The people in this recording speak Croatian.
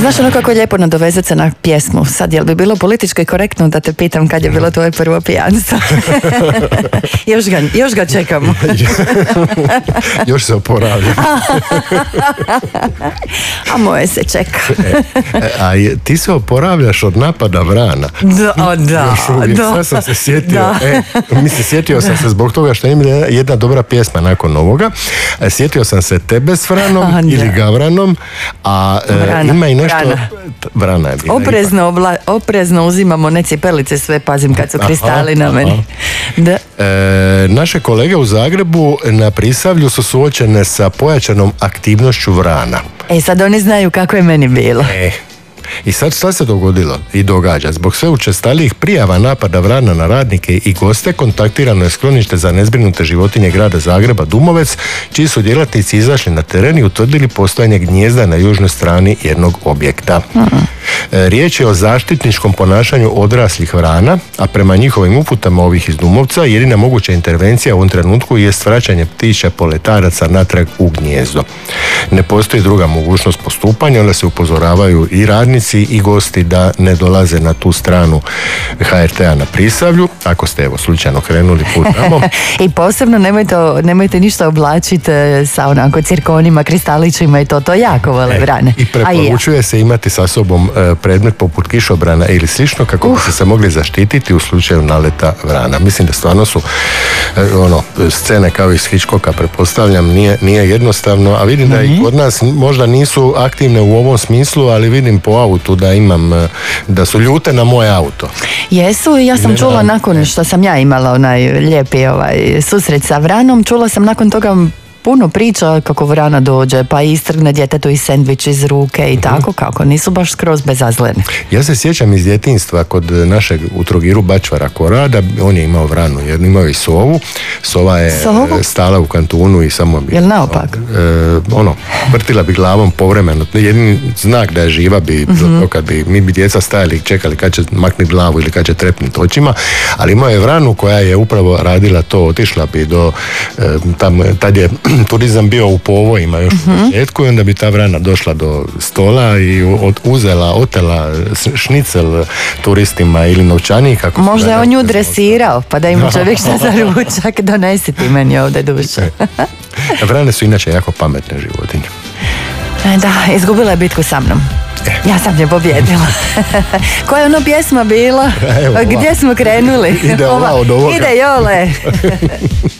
Znaš ono kako je lijepo nadovezati se na pjesmu. Sad, jel bi bilo politički korektno da te pitam kad je bilo tvoje prvo pijanstvo? Još ga čekamo. Još se oporavlja. A moje se čeka. A ti se oporavljaš od napada vrana. Da. Sad sam se sjetio. Sjetio sam se zbog toga što ima jedna dobra pjesma nakon ovoga. Sjetio sam se tebe s vranom ili gavranom, a ima i nešto... Vrana je bila. Oprezno uzimamo ne cipelice, sve pazim kad su kristali na meni. Da. Naše kolege u Zagrebu na Prisavlju su suočene sa pojačanom aktivnošću vrana. Sad oni znaju kako je meni bilo. I sad šta se dogodilo i događa? Zbog sve učestalijih prijava napada vrana na radnike i goste kontaktirano je sklonište za nezbrinute životinje grada Zagreba Dumovec, čiji su djelatnici izašli na teren i utvrdili postojanje gnijezda na južnoj strani jednog objekta. Riječ je o zaštitničkom ponašanju odraslih vrana, a prema njihovim uputama ovih iz Dumovca jedina moguća intervencija u ovom trenutku jest vraćanje ptića poletaraca natrag u gnijezdo. Ne postoji druga mogućnost postupanja, onda se upozoravaju i radnici i gosti da ne dolaze na tu stranu HRT-a na Prisavlju, ako ste slučajno krenuli put tamo. I posebno nemojte ništa oblačiti sa onako cirkonima, kristalićima i to jako vole vrane. I preporučuje se imati sa sobom predmet poput kišobrana ili slično kako bi se mogli zaštititi u slučaju naleta vrana. Mislim da stvarno su scene kao iz Hitchcocka, pretpostavljam, nije jednostavno, a vidim da i kod nas možda nisu aktivne u ovom smislu, ali vidim po autu da su ljute na moj auto. Jesu, ja sam čula nakon što sam ja imala onaj lijepi susret sa vranom, čula sam nakon toga puno priča kako vrana dođe, pa istrgne djetetu i sendvič iz ruke i tako, kako nisu baš skroz bezazlene. Ja se sjećam iz djetinjstva kod našeg u Trogiru Bačvara Korada, on je imao vranu, jer imao i sovu. Sova je stala u kantunu i samo bi... Jel naopak? Vrtila bi glavom povremeno. Jedini znak da je živa bi, kad bi mi djeca stajali i čekali kad će makniti glavu ili kad će trepniti očima, ali imao je vranu koja je upravo radila to, otišla bi do tad je turizam bio u povojima još u početku i onda bi ta vrana došla do stola i otela šnicel turistima ili novčanik. Možda je on nju dresirao, pa da ima čovjek šta za ručak, donesi ti meni ovdje duše. Vrane su inače jako pametne životinje. Da, izgubila je bitku sa mnom. Ja sam je pobjedila. Koja je ono pjesma bila? Gdje smo krenuli? Ide ova od ovoga. Ide Jole.